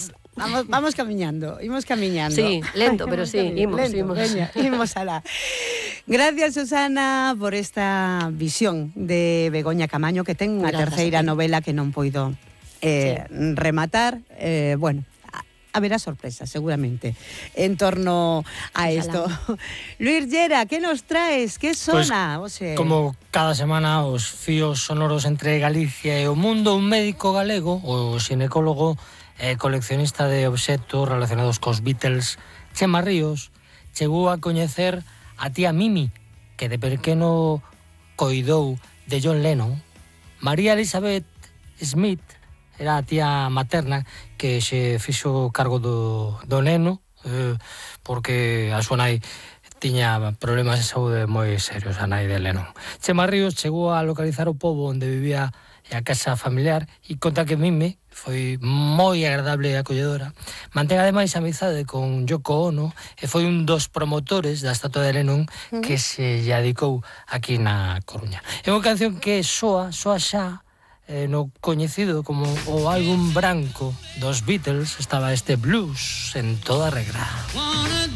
Vamos camiñando, imos camiñando. Sí, lento, pero sí, imos. Veña, imos alá. Gracias, Susana, por esta visión de Begoña Camaño, que ten unha terceira novela que non poido rematar. Bueno, haberá sorpresas, seguramente, en torno a esto. Luis Llera, ¿qué nos traes? ¿Qué sona? Pues, como cada semana, os fíos sonoros entre Galicia e o mundo, un médico galego, o xinecólogo e coleccionista de obxectos relacionados cos Beatles, Chema Ríos, chegou a coñecer a tía Mimi, que de pequeno coidou de John Lennon. María Elizabeth Smith era a tía materna que se fixo cargo do neno, porque a súa nai tiña problemas de saúde moi serios, a nai de Lennon. Chema Ríos chegou a localizar o pobo onde vivía a casa familiar e conta que Mimi foi moi agradable e acolledora. Mantén ademais amizade con Yoko Ono e foi un dos promotores da estatua de Lennon que se lle dedicou aquí na Coruña. É unha canción que soa xa no coñecido como o álbum branco dos Beatles. Estaba este blues en toda regra.